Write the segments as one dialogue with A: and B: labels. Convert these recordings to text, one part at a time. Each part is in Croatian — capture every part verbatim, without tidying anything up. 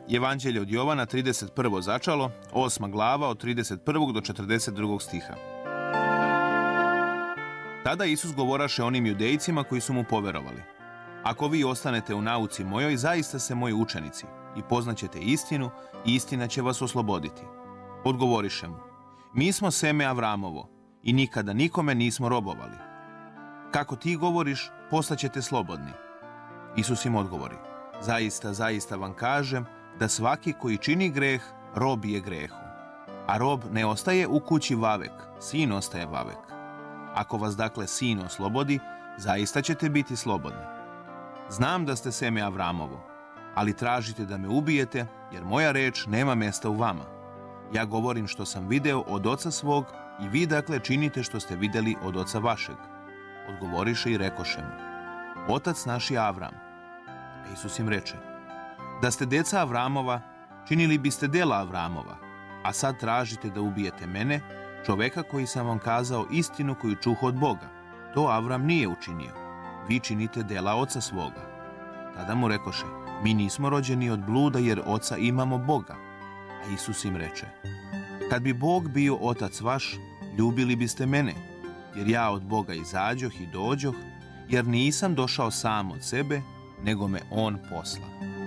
A: Evanđelje od Jovana, trideset prvo začalo, osma glava od trideset prvog do četrdeset drugog stiha. Tada Isus govoraše onim judejcima koji su mu poverovali: Ako vi ostanete u nauci mojoj, zaista ste moji učenici i poznaćete istinu i istina će vas osloboditi. Odgovoriše mu: Mi smo seme Avramovo i nikada nikome nismo robovali. Kako ti govoriš, postaćete slobodni. Isus im odgovori: Zaista, zaista vam kažem da svaki koji čini greh, rob je grehu. A rob ne ostaje u kući vavek, sin ostaje vavek. Ako vas dakle sin oslobodi, zaista ćete biti slobodni. Znam da ste seme Avramovo, ali tražite da me ubijete, jer moja reč nema mjesta u vama. Ja govorim što sam video od oca svog i vi dakle činite što ste vidjeli od oca vašeg. Odgovoriše i rekoše mu: Otac naš je Avram. A Isus im reče: Da ste deca Avramova, činili biste dela Avramova, a sad tražite da ubijete mene, čoveka koji sam vam kazao istinu koju čuh od Boga. To Avram nije učinio. Vi činite dela oca svoga. Tada mu rekoše: Mi nismo rođeni od bluda, jer oca imamo Boga. A Isus im reče: Kad bi Bog bio otac vaš, ljubili biste mene, jer ja od Boga izađoh i dođoh, jer nisam došao sam od sebe, nego me on posla.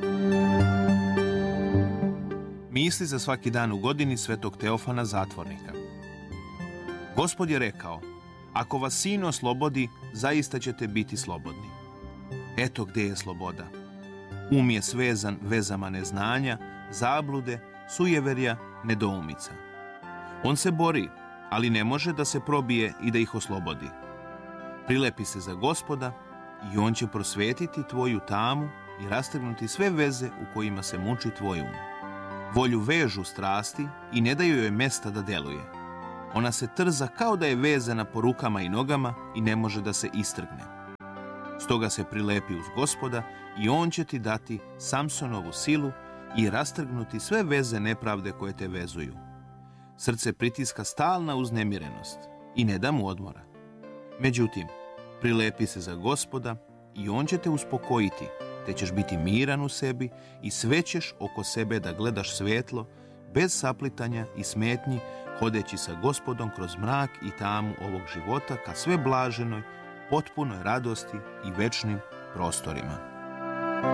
A: Misli za svaki dan u godini svetog Teofana zatvornika. Gospod je rekao: Ako vas sin oslobodi, zaista ćete biti slobodni. Eto gdje je sloboda. Um je svezan vezama neznanja, zablude, sujeverja, nedoumica. On se bori, ali ne može da se probije i da ih oslobodi. Prilepi se za Gospoda i on će prosvetiti tvoju tamu i rastegnuti sve veze u kojima se muči tvoj um. Volju vežu strasti i ne daju joj mesta da deluje. Ona se trza kao da je vezana po rukama i nogama i ne može da se istrgne. Stoga se prilepi uz Gospoda i on će ti dati Samsonovu silu i rastrgnuti sve veze nepravde koje te vezuju. Srce pritiska stalna uznemirenost i ne da mu odmora. Međutim, prilepi se za Gospoda i on će te uspokojiti, te ćeš biti miran u sebi i sve ćeš oko sebe da gledaš svetlo, bez saplitanja i smetnji, hodeći sa Gospodom kroz mrak i tamu ovog života ka sve blaženoj, potpunoj radosti i večnim prostorima.